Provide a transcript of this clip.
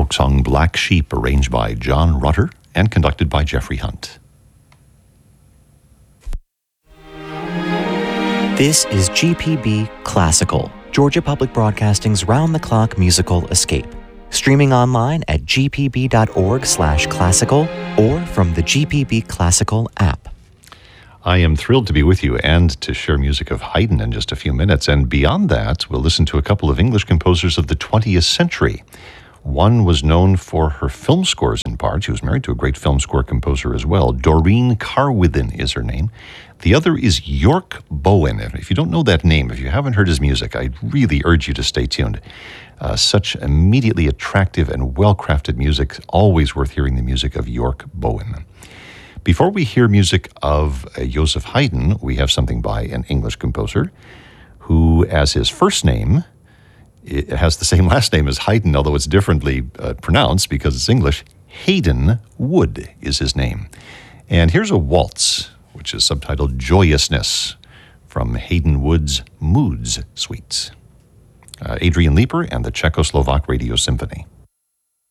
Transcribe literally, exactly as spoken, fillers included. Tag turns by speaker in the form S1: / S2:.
S1: folk song Black Sheep, arranged by John Rutter and conducted by Jeffrey Hunt.
S2: This is G P B Classical, Georgia Public Broadcasting's round-the-clock musical escape. Streaming online at g p b dot org slash classical or from the G P B Classical app.
S1: I am thrilled to be with you and to share music of Haydn in just a few minutes. And beyond that, we'll listen to a couple of English composers of the twentieth century. One was known for her film scores in part. She was married to a great film score composer as well. Doreen Carwithen is her name. The other is York Bowen. If you don't know that name, if you haven't heard his music, I really urge you to stay tuned. Uh, such immediately attractive and well-crafted music. Always worth hearing the music of York Bowen. Before we hear music of uh, Joseph Haydn, we have something by an English composer who, as his first name, it has the same last name as Haydn, although it's differently uh, pronounced because it's English. Hayden Wood is his name. And here's a waltz, which is subtitled Joyousness, from Hayden Wood's Moods Suite. Uh, Adrian Leeper and the Czechoslovak Radio Symphony.